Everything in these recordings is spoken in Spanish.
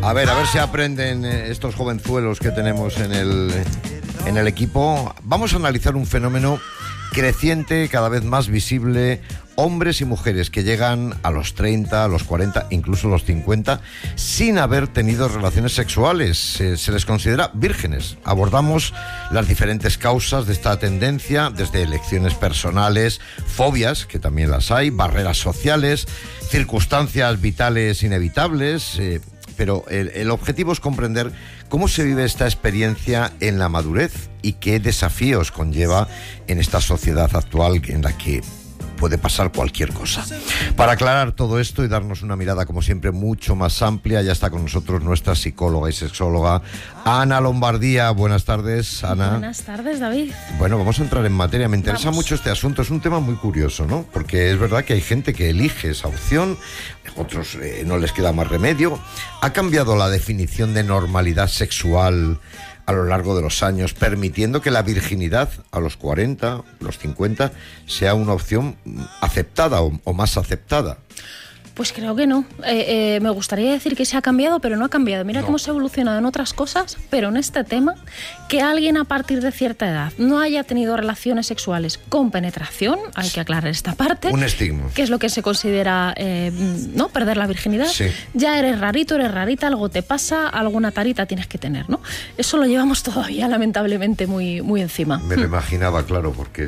A ver si aprenden estos jovenzuelos que tenemos en el equipo. Vamos a analizar un fenómeno creciente, cada vez más visible. Hombres y mujeres que llegan a los 30, a los 40, incluso a los 50, sin haber tenido relaciones sexuales. Se les considera vírgenes. Abordamos las diferentes causas de esta tendencia, desde elecciones personales, fobias, que también las hay, barreras sociales, circunstancias vitales inevitables. Pero el objetivo es comprender cómo se vive esta experiencia en la madurez y qué desafíos conlleva en esta sociedad actual en la que puede pasar cualquier cosa. Para aclarar todo esto y darnos una mirada, como siempre, mucho más amplia, ya está con nosotros nuestra psicóloga y sexóloga, Ana Lombardía. Buenas tardes, Ana. Buenas tardes, David. Bueno, vamos a entrar en materia. Me interesa mucho este asunto. Es un tema muy curioso, ¿no? Porque es verdad que hay gente que elige esa opción, otros no les queda más remedio. ¿Ha cambiado la definición de normalidad sexual a lo largo de los años, permitiendo que la virginidad a los 40, los 50, sea una opción aceptada o más aceptada? Pues creo que no. Me gustaría decir que se ha cambiado, pero no ha cambiado. Mira cómo se ha evolucionado en otras cosas, pero en este tema, que alguien a partir de cierta edad no haya tenido relaciones sexuales con penetración, hay que aclarar esta parte. Un estigma. Que es lo que se considera, ¿no? Perder la virginidad. Sí. Ya eres rarito, eres rarita, algo te pasa, alguna tarita tienes que tener, ¿no? Eso lo llevamos todavía, lamentablemente, muy, muy encima. Me lo imaginaba, claro, porque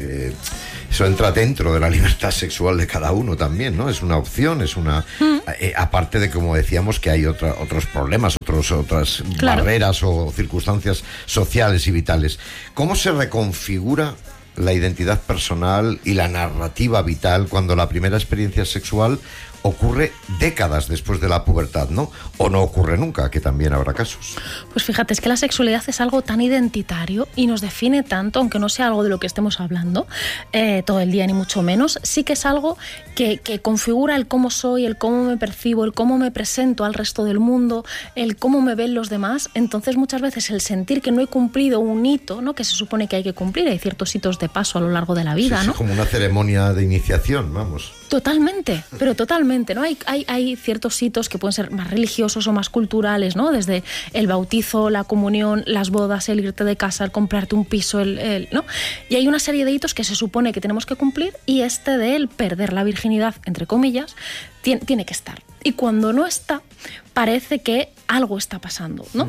eso entra dentro de la libertad sexual de cada uno también, ¿no? Es una opción. Es una aparte de, como decíamos, que hay otros problemas, otras barreras o circunstancias sociales y vitales. ¿Cómo se reconfigura la identidad personal y la narrativa vital cuando la primera experiencia sexual ocurre décadas después de la pubertad, ¿no? O no ocurre nunca, que también habrá casos. Pues fíjate, es que la sexualidad es algo tan identitario y nos define tanto, aunque no sea algo de lo que estemos hablando todo el día, ni mucho menos. Sí que es algo que configura el cómo soy, el cómo me percibo, el cómo me presento al resto del mundo, el cómo me ven los demás. Entonces, muchas veces el sentir que no he cumplido un hito, ¿no? Que se supone que hay que cumplir, hay ciertos hitos de paso a lo largo de la vida, sí, ¿no? Es como una ceremonia de iniciación, vamos. Totalmente, pero totalmente, ¿no? Hay ciertos hitos que pueden ser más religiosos o más culturales, ¿no? Desde el bautizo, la comunión, las bodas, el irte de casa, el comprarte un piso, ¿no? Y hay una serie de hitos que se supone que tenemos que cumplir, y este de el perder la virginidad, entre comillas, tiene que estar. Y cuando no está, parece que algo está pasando, ¿no?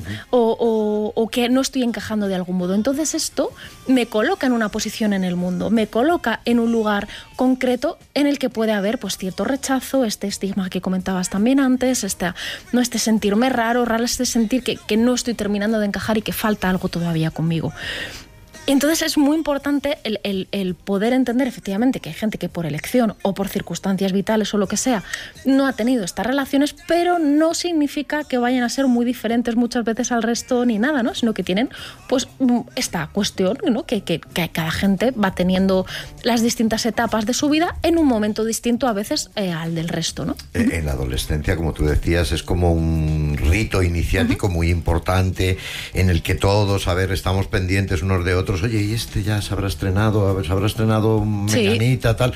O que no estoy encajando de algún modo. Entonces esto me coloca en una posición en el mundo, me coloca en un lugar concreto en el que puede haber, pues, cierto rechazo, este estigma que comentabas también antes, este sentirme raro, este sentir que no estoy terminando de encajar y que falta algo todavía conmigo. Entonces es muy importante el poder entender efectivamente que hay gente que por elección o por circunstancias vitales o lo que sea no ha tenido estas relaciones, pero no significa que vayan a ser muy diferentes muchas veces al resto ni nada, ¿no? Sino que tienen, pues, esta cuestión, ¿no? Que cada gente va teniendo las distintas etapas de su vida en un momento distinto a veces al del resto, ¿no? En la adolescencia, como tú decías, es como un rito iniciático muy importante en el que todos, estamos pendientes unos de otros. Oye, y este ya se habrá estrenado Menganita, sí. Tal.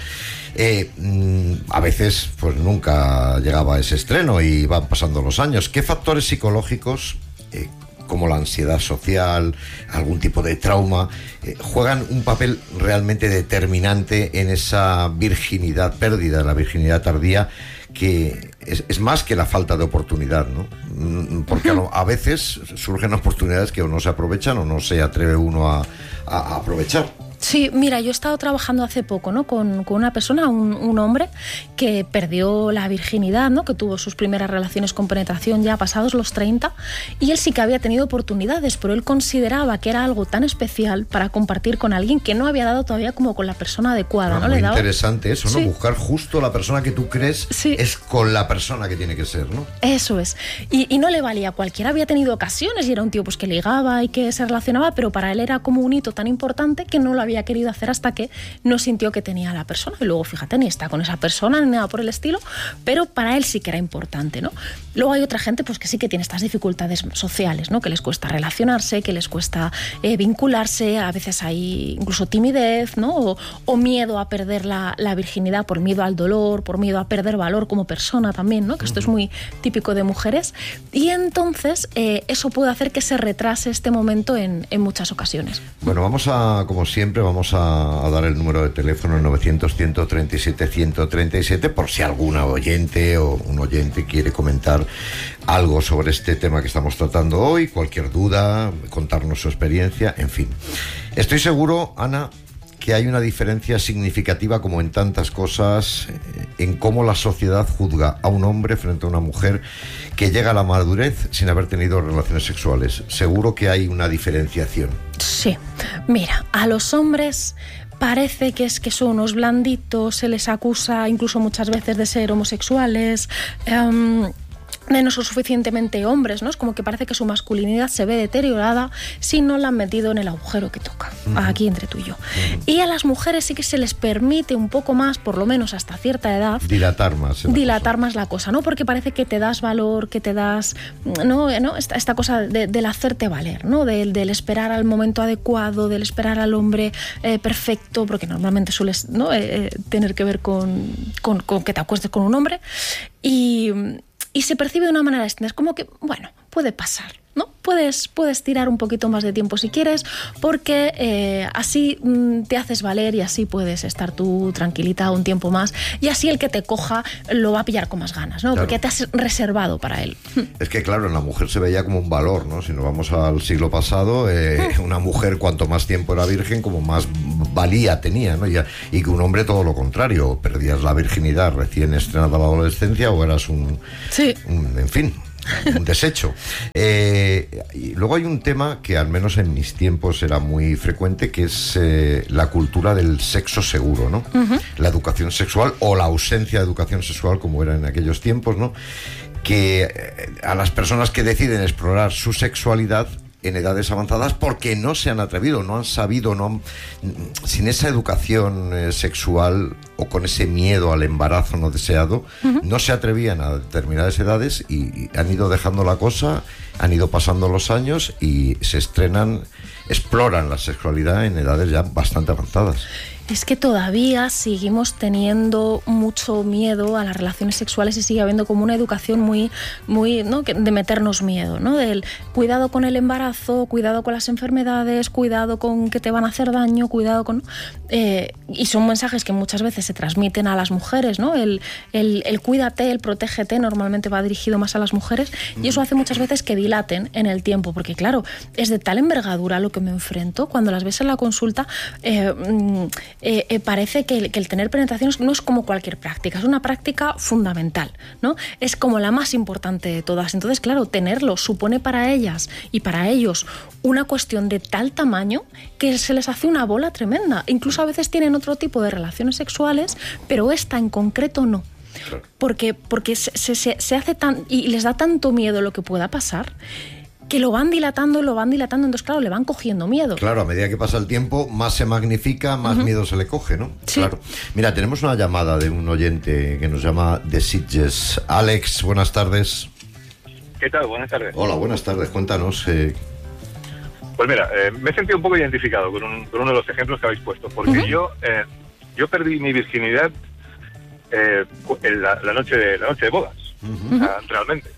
A veces, pues nunca llegaba a ese estreno y van pasando los años. ¿Qué factores psicológicos, como la ansiedad social, algún tipo de trauma, juegan un papel realmente determinante en esa virginidad, pérdida de la virginidad tardía, que es más que la falta de oportunidad, ¿no? Porque a veces surgen oportunidades que o no se aprovechan o no se atreve uno a aprovechar. Sí, mira, yo he estado trabajando hace poco, ¿no? con una persona, un hombre que perdió la virginidad, ¿no? Que tuvo sus primeras relaciones con penetración ya pasados los 30, y él sí que había tenido oportunidades, pero él consideraba que era algo tan especial para compartir con alguien que no había dado todavía como con la persona adecuada, ¿no? Muy interesante eso, ¿no? Sí. Buscar justo la persona que tú crees es con la persona que tiene que ser, ¿no? Eso es. Y no le valía. Cualquiera había tenido ocasiones y era un tío, pues, que ligaba y que se relacionaba, pero para él era como un hito tan importante que no lo había había querido hacer hasta que no sintió que tenía a la persona. Y luego, fíjate, ni está con esa persona ni nada por el estilo, pero para él sí que era importante, ¿no? Luego hay otra gente pues que sí que tiene estas dificultades sociales, ¿no? Que les cuesta relacionarse, que les cuesta vincularse, a veces hay incluso timidez, ¿no? O miedo a perder la virginidad por miedo al dolor, por miedo a perder valor como persona también, ¿no? Que esto es muy típico de mujeres. Y entonces eso puede hacer que se retrase este momento en muchas ocasiones. Bueno, como siempre, vamos a dar el número de teléfono 900-137-137 por si alguna oyente o un oyente quiere comentar algo sobre este tema que estamos tratando hoy, cualquier duda, contarnos su experiencia, en fin. Estoy seguro, Ana, que hay una diferencia significativa, como en tantas cosas, en cómo la sociedad juzga a un hombre frente a una mujer que llega a la madurez sin haber tenido relaciones sexuales. Seguro que hay una diferenciación. Sí. Mira, a los hombres parece que son unos blanditos, se les acusa incluso muchas veces de ser homosexuales, de no ser suficientemente hombres, ¿no? Es como que parece que su masculinidad se ve deteriorada si no la han metido en el agujero que toca, aquí entre tú y yo. Y a las mujeres sí que se les permite un poco más, por lo menos hasta cierta edad, dilatar más la cosa, ¿no? Porque parece que te das valor, que te das, ¿no? Esta cosa del hacerte valer, ¿no? Del esperar al momento adecuado, del esperar al hombre perfecto, porque normalmente sueles, ¿no? Tener que ver con que te acuestes con un hombre, y se percibe de una manera distinta. Es como que, bueno, puede pasar, ¿no? Puedes tirar un poquito más de tiempo si quieres, porque así te haces valer y así puedes estar tú tranquilita un tiempo más, y así el que te coja lo va a pillar con más ganas, ¿no? Claro. Porque te has reservado para él. Es que, claro, en la mujer se veía como un valor, ¿no? Si nos vamos al siglo pasado, una mujer cuanto más tiempo era virgen, como más valía tenía, ¿no? Y que un hombre todo lo contrario, perdías la virginidad recién estrenada la adolescencia o eras un desecho. Y luego hay un tema que al menos en mis tiempos era muy frecuente, que es la cultura del sexo seguro, ¿no? La educación sexual o la ausencia de educación sexual, como era en aquellos tiempos, ¿no? Que a las personas que deciden explorar su sexualidad en edades avanzadas, porque no se han atrevido, no han sabido, sin esa educación sexual o con ese miedo al embarazo no deseado, no se atrevían a determinadas edades y han ido dejando la cosa, han ido pasando los años y exploran la sexualidad en edades ya bastante avanzadas. Es que todavía seguimos teniendo mucho miedo a las relaciones sexuales y sigue habiendo como una educación muy, ¿no? De meternos miedo, ¿no? Del cuidado con el embarazo, cuidado con las enfermedades, cuidado con que te van a hacer daño, cuidado con... y son mensajes que muchas veces se transmiten a las mujeres, ¿no? El cuídate, el protégete, normalmente va dirigido más a las mujeres, y eso hace muchas veces que dilaten en el tiempo, porque claro, es de tal envergadura lo que me enfrento, cuando las ves en la consulta... parece que el tener penetraciones no es como cualquier práctica, es una práctica fundamental, ¿no? Es como la más importante de todas. Entonces, claro, tenerlo supone para ellas y para ellos una cuestión de tal tamaño que se les hace una bola tremenda. Incluso a veces tienen otro tipo de relaciones sexuales, pero esta en concreto no. Porque se hace tan... y les da tanto miedo lo que pueda pasar, que lo van dilatando, entonces claro, le van cogiendo miedo. Claro, a medida que pasa el tiempo, más se magnifica, más miedo se le coge, ¿no? Sí. Claro. Mira, tenemos una llamada de un oyente que nos llama de Sitges. Alex, buenas tardes. ¿Qué tal? Buenas tardes. Hola, buenas tardes, cuéntanos. Pues mira, me he sentido un poco identificado con uno de los ejemplos que habéis puesto, porque yo perdí mi virginidad la noche de bodas, realmente.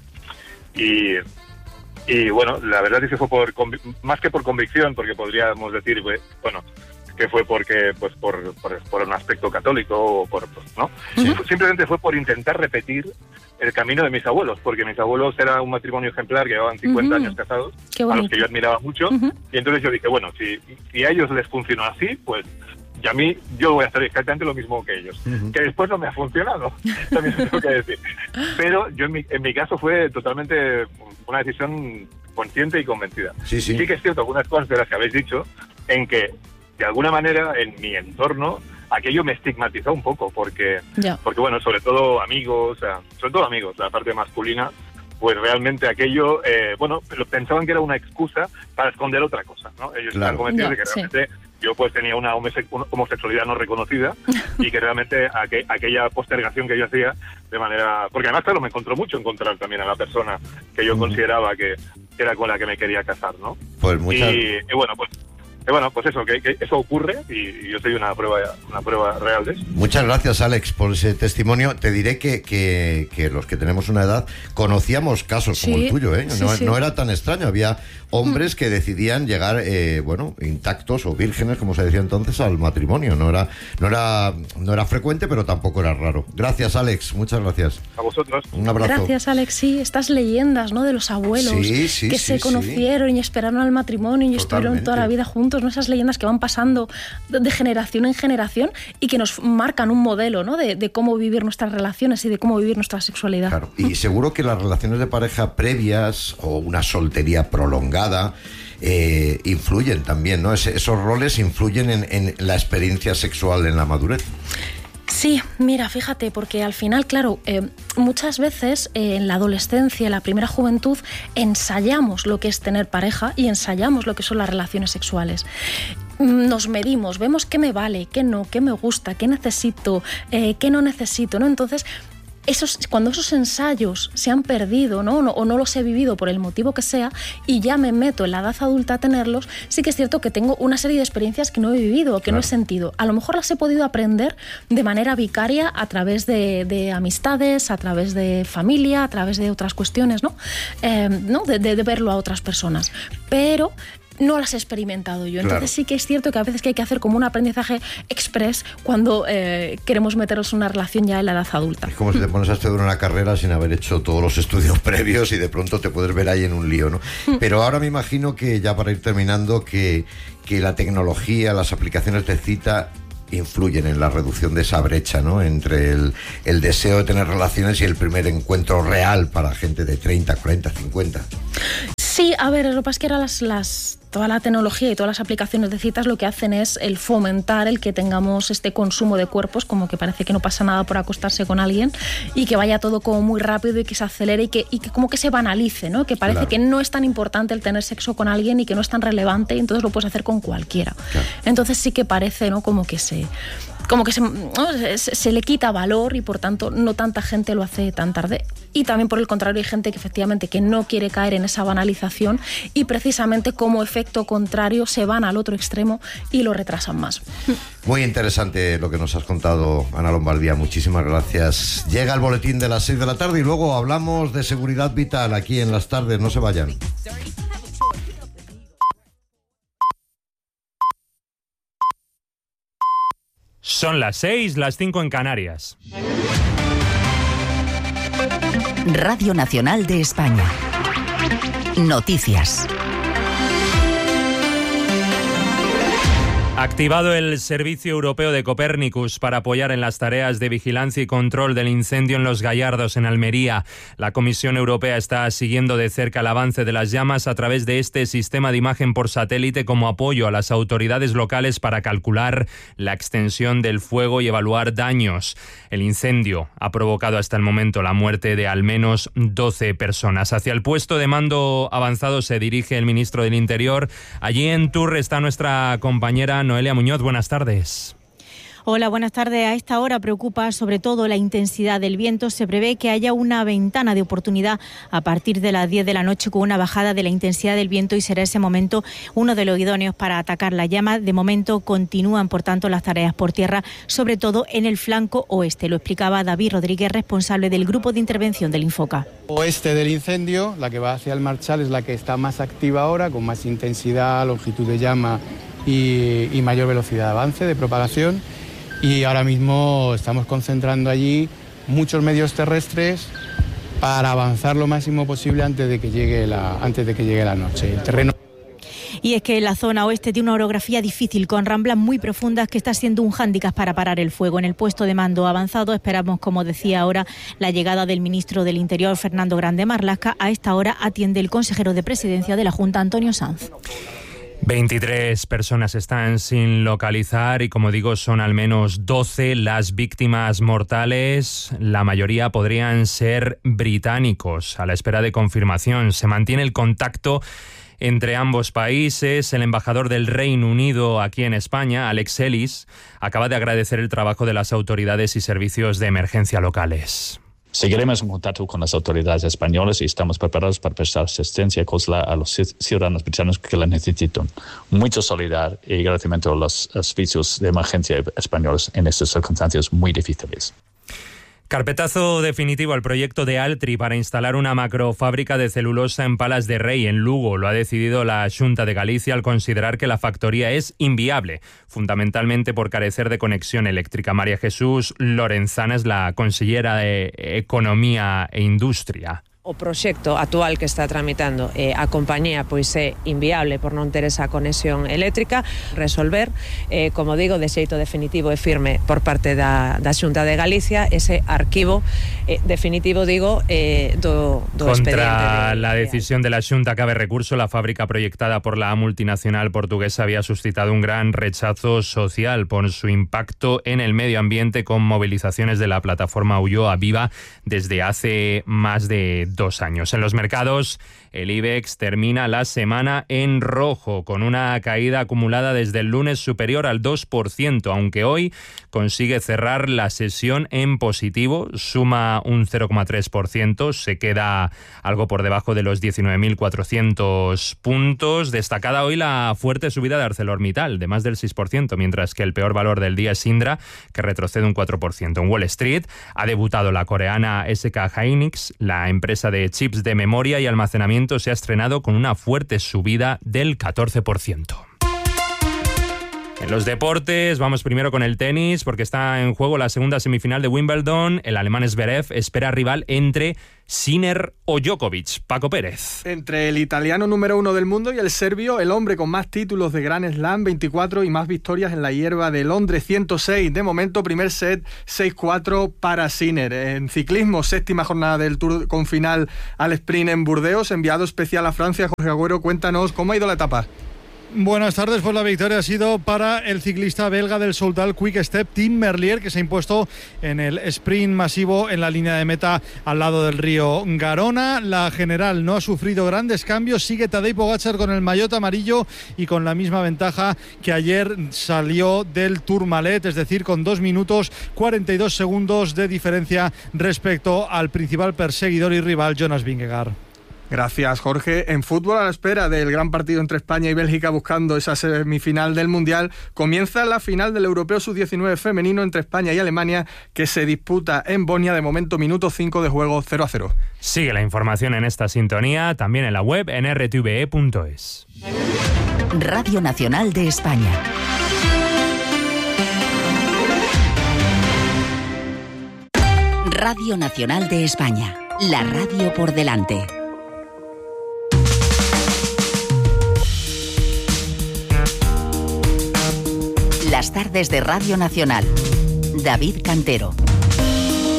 Y bueno, la verdad es que fue más que por convicción, porque podríamos decir, bueno, que fue porque pues por un aspecto católico o ¿no? Sí. Simplemente fue por intentar repetir el camino de mis abuelos, porque mis abuelos era un matrimonio ejemplar que llevaban 50 años casados, a los que yo admiraba mucho, y entonces yo dije, bueno, si a ellos les funcionó así, pues y a mí, yo voy a hacer exactamente lo mismo que ellos. Que después no me ha funcionado, también tengo que decir. Pero yo en mi caso fue totalmente una decisión consciente y convencida. Sí que es cierto algunas cosas de las que habéis dicho, en que, de alguna manera, en mi entorno, aquello me estigmatizó un poco, porque bueno, sobre todo amigos, la parte masculina, pues realmente aquello, pensaban que era una excusa para esconder otra cosa, ¿no? Ellos estaban convencidos de que realmente yo pues tenía una homosexualidad no reconocida y que realmente aquella postergación que yo hacía de manera... Porque además, claro, me encontró mucho encontrar también a la persona que yo consideraba que era con la que me quería casar, ¿no? Pues muchas... Bueno, pues eso, que eso ocurre y yo soy una prueba real de eso. Muchas gracias, Alex, por ese testimonio. Te diré que los que tenemos una edad conocíamos casos como el tuyo, ¿eh? No era tan extraño. Había hombres que decidían llegar, intactos o vírgenes, como se decía entonces, al matrimonio. No era frecuente, pero tampoco era raro. Gracias, Alex. Muchas gracias. A vosotros. Un abrazo. Gracias, Alex. Sí, estas leyendas, ¿no? De los abuelos que se conocieron y esperaron al matrimonio y estuvieron toda la vida juntos, ¿no? Esas leyendas que van pasando de generación en generación y que nos marcan un modelo, ¿no? De cómo vivir nuestras relaciones y de cómo vivir nuestra sexualidad. Claro. Y seguro que las relaciones de pareja previas o una soltería prolongada influyen también, ¿no? Esos roles influyen en la experiencia sexual en la madurez. Sí, mira, fíjate, porque al final, claro, muchas veces en la adolescencia, en la primera juventud, ensayamos lo que es tener pareja y ensayamos lo que son las relaciones sexuales. Nos medimos, vemos qué me vale, qué no, qué me gusta, qué necesito, qué no necesito, ¿no? Entonces, cuando esos ensayos se han perdido, ¿no? O no los he vivido por el motivo que sea y ya me meto en la edad adulta a tenerlos, sí que es cierto que tengo una serie de experiencias que no he vivido, que no he sentido. A lo mejor las he podido aprender de manera vicaria a través de amistades, a través de familia, a través de otras cuestiones, ¿no? De verlo a otras personas. Pero no las he experimentado yo. Entonces sí que es cierto que a veces que hay que hacer como un aprendizaje express cuando queremos meternos en una relación ya en la edad adulta. Es como si te pones a estudiar una carrera sin haber hecho todos los estudios previos y de pronto te puedes ver ahí en un lío, ¿no? Pero ahora me imagino que, ya para ir terminando, que la tecnología, las aplicaciones de cita influyen en la reducción de esa brecha, ¿no? Entre el deseo de tener relaciones y el primer encuentro real para gente de 30, 40, 50. Sí, a ver, lo que pasa es que ahora toda la tecnología y todas las aplicaciones de citas lo que hacen es el fomentar el que tengamos este consumo de cuerpos, como que parece que no pasa nada por acostarse con alguien y que vaya todo como muy rápido y que se acelere y que como que se banalice, ¿no? Que parece que no es tan importante el tener sexo con alguien y que no es tan relevante y entonces lo puedes hacer con cualquiera. Entonces sí que parece, ¿no? Como que se le quita valor y por tanto no tanta gente lo hace tan tarde. Y también por el contrario hay gente que efectivamente que no quiere caer en esa banalización y precisamente como efecto contrario se van al otro extremo y lo retrasan más. Muy interesante lo que nos has contado, Ana Lombardía. Muchísimas gracias. Llega el boletín de las 6 de la tarde y luego hablamos de seguridad vital aquí en Las Tardes. No se vayan. Son las 6, las 5 en Canarias. Radio Nacional de España. Noticias. Activado el Servicio Europeo de Copernicus para apoyar en las tareas de vigilancia y control del incendio en Los Gallardos, en Almería. La Comisión Europea está siguiendo de cerca el avance de las llamas a través de este sistema de imagen por satélite como apoyo a las autoridades locales para calcular la extensión del fuego y evaluar daños. El incendio ha provocado hasta el momento la muerte de al menos 12 personas. Hacia el puesto de mando avanzado se dirige el ministro del Interior. Allí en Tours está nuestra compañera Noelia Muñoz. Buenas tardes. Hola, buenas tardes. A esta hora preocupa sobre todo la intensidad del viento. Se prevé que haya una ventana de oportunidad a partir de las 10 de la noche con una bajada de la intensidad del viento y será ese momento uno de los idóneos para atacar la llama. De momento continúan, por tanto, las tareas por tierra, sobre todo en el flanco oeste. Lo explicaba David Rodríguez, responsable del grupo de intervención del Infoca. Oeste del incendio, la que va hacia el Marchal, es la que está más activa ahora, con más intensidad, longitud de llama y mayor velocidad de avance, de propagación. Y ahora mismo estamos concentrando allí muchos medios terrestres para avanzar lo máximo posible antes de que llegue la noche. El terreno. Y es que la zona oeste tiene una orografía difícil, con ramblas muy profundas, que está siendo un hándicap para parar el fuego. En el puesto de mando avanzado esperamos, como decía ahora, la llegada del ministro del Interior, Fernando Grande Marlaska. A esta hora atiende el consejero de Presidencia de la Junta, Antonio Sanz. 23 personas están sin localizar y, como digo, son al menos 12 las víctimas mortales. La mayoría podrían ser británicos. A la espera de confirmación, se mantiene el contacto entre ambos países. El embajador del Reino Unido aquí en España, Alex Ellis, acaba de agradecer el trabajo de las autoridades y servicios de emergencia locales. Seguiremos en contacto con las autoridades españolas y estamos preparados para prestar asistencia consular a los ciudadanos británicos que la necesitan. Mucha solidaridad y agradecimiento a los servicios de emergencia españoles en estas circunstancias muy difíciles. Carpetazo definitivo al proyecto de Altri para instalar una macrofábrica de celulosa en Palas de Rei, en Lugo. Lo ha decidido la Xunta de Galicia al considerar que la factoría es inviable, fundamentalmente por carecer de conexión eléctrica. María Jesús Lorenzana es la consellera de Economía e Industria. O proxecto actual que está tramitando a compañía pois é inviable por non ter esa conexión eléctrica. Resolver, como digo, de xeito definitivo e firme por parte da Xunta de Galicia ese arquivo definitivo, digo, do expediente. Contra la decisión de la Xunta cabe recurso. La fábrica proyectada por la multinacional portuguesa había suscitado un gran rechazo social por su impacto en el medio ambiente, con movilizaciones de la plataforma Ulloa Viva desde hace más de 2 años. En los mercados, el IBEX termina la semana en rojo, con una caída acumulada desde el lunes superior al 2%, aunque hoy consigue cerrar la sesión en positivo, suma un 0,3%, se queda algo por debajo de los 19.400 puntos. Destacada hoy la fuerte subida de ArcelorMittal, de más del 6%, mientras que el peor valor del día es Indra, que retrocede un 4%. En Wall Street ha debutado la coreana SK Hynix, la empresa de chips de memoria y almacenamiento se ha estrenado con una fuerte subida del 14%. En los deportes, vamos primero con el tenis, porque está en juego la segunda semifinal de Wimbledon. El alemán Zverev espera rival entre Sinner o Djokovic. Paco Pérez. Entre el italiano número 1 del mundo y el serbio, el hombre con más títulos de Grand Slam, 24, y más victorias en la hierba de Londres, 106. De momento, primer set, 6-4 para Sinner. En ciclismo, séptima jornada del Tour con final al sprint en Burdeos. Enviado especial a Francia, Jorge Agüero, cuéntanos cómo ha ido la etapa. Buenas tardes, pues la victoria ha sido para el ciclista belga del Soudal Quick Step, Tim Merlier, que se ha impuesto en el sprint masivo en la línea de meta al lado del río Garona. La general no ha sufrido grandes cambios, sigue Tadej Pogačar con el maillot amarillo y con la misma ventaja que ayer salió del Tourmalet, es decir, con 2 minutos 42 segundos de diferencia respecto al principal perseguidor y rival, Jonas Vingegaard. Gracias, Jorge. En fútbol, a la espera del gran partido entre España y Bélgica buscando esa semifinal del Mundial, comienza la final del Europeo Sub-19 femenino entre España y Alemania, que se disputa en Bosnia. De momento, minuto 5 de juego, 0-0. Sigue la información en esta sintonía, también en la web en rtve.es. Radio Nacional de España. Radio Nacional de España. La radio por delante. Las tardes de Radio Nacional. David Cantero.